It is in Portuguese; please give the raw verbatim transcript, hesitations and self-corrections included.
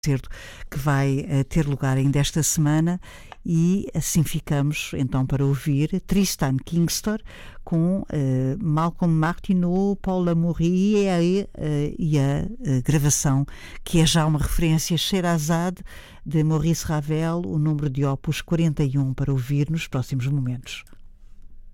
concerto que vai uh, ter lugar ainda esta semana, e assim ficamos então para ouvir Tristan Kingstor com uh, Malcolm Martineau, Paul Lamourie e a, uh, e a uh, gravação que é já uma referência, Sherazade, de Maurice Ravel, o número de Opus quarenta e um, para ouvir nos próximos momentos.